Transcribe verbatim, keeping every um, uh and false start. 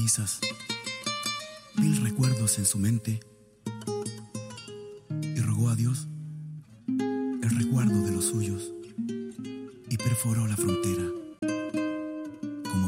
cenizas, mil recuerdos en su mente, y rogó a Dios el recuerdo de los suyos, y perforó la frontera.